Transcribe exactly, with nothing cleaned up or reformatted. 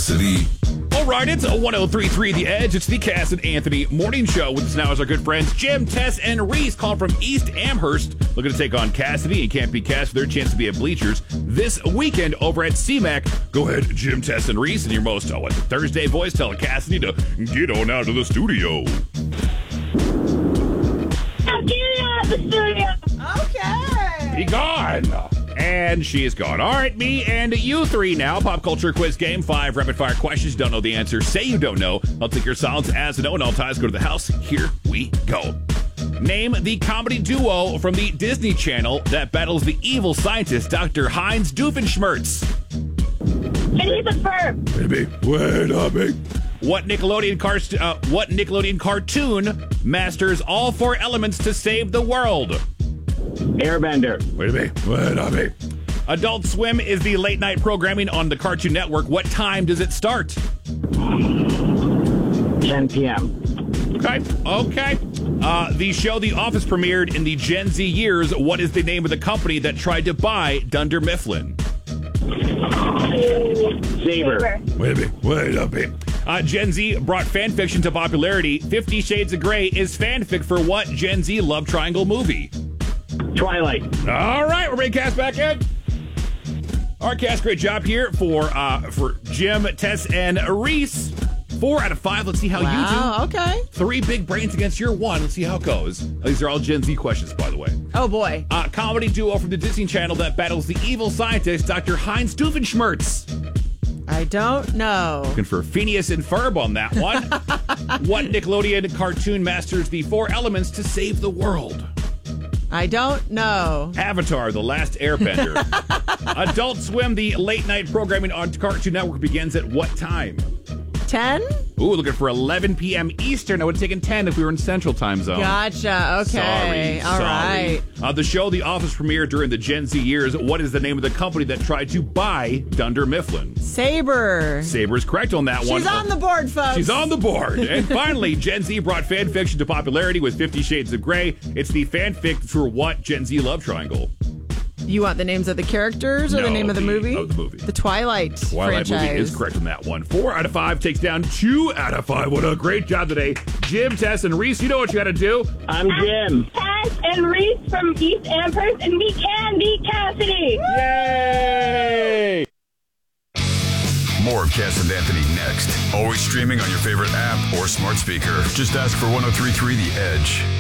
Cassidy. All right, it's a one oh three point three The Edge. It's the Cass and Anthony Morning Show. With us now is our good friends Jim, Tess, and Reese, calling from East Amherst, looking to take on Cassidy and Can't Be Cass for their chance to be at Bleachers this weekend over at C MAC. Go ahead, Jim, Tess, and Reese, and your most, oh, what's it, Thursday voice, telling Cassidy to get on out of the studio. Get out of the studio. Okay. Be gone. And she is gone. All right, me and you three now. Pop culture quiz game. Five rapid fire questions. Don't know the answer. Say you don't know. I'll take your silence as a no, and all ties go to the house. Here we go. Name the comedy duo from the Disney Channel that battles the evil scientist, Doctor Heinz Doofenshmirtz. Phineas and Ferb. Baby, wait a minute. What Nickelodeon, car- uh, what Nickelodeon cartoon masters all four elements to save the world? Airbender. Wait a minute. Wait a minute. Adult Swim is the late night programming on the Cartoon Network. What time does it start? ten p.m. Okay. Okay. Uh, the show The Office premiered in the Gen Z years. What is the name of the company that tried to buy Dunder Mifflin? Saber. Wait a minute. Wait a minute. Uh, Gen Z brought fan fiction to popularity. Fifty Shades of Grey is fanfic for what Gen Z love triangle movie? Twilight. All right, we're bringing Cass back in. All right, Cass, great job here for uh, for Jim, Tess, and Reese. Four out of five. Let's see how Wow, you do. okay. Three big brains against your one. Let's see how it goes. These are all Gen Z questions, by the way. Oh, boy. Uh, comedy duo from the Disney Channel that battles the evil scientist, Doctor Heinz Doofenshmirtz. I don't know. Looking for Phineas and Ferb on that one. What Nickelodeon cartoon masters the four elements to save the world? I don't know. Avatar, The Last Airbender. Adult Swim, the late night programming on Cartoon Network begins at what time? ten? Ooh, looking for eleven p.m. Eastern. I would have taken ten if we were in Central Time Zone. Gotcha. Okay. Sorry. All sorry. right. Uh, the show The Office premiered during the Gen Z years. What is the name of the company that tried to buy Dunder Mifflin? Saber. Saber's correct on that one. She's on the board, folks. She's on the board. And finally, Gen Z brought fan fiction to popularity with Fifty Shades of Grey. It's the fanfic for what Gen Z love triangle? You want the names of the characters or No, the name of the, the- movie? of the movie. The Twilight, Twilight franchise. movie is correct on that one. Four out of five takes down two out of five. What a great job today. Jim, Tess, and Reese, you know what you got to do. I'm Jim. Tess and Reese from East Amherst, and we can be Cassidy. Yay! More of Cass and Anthony next. Always streaming on your favorite app or smart speaker. Just ask for one oh three point three The Edge.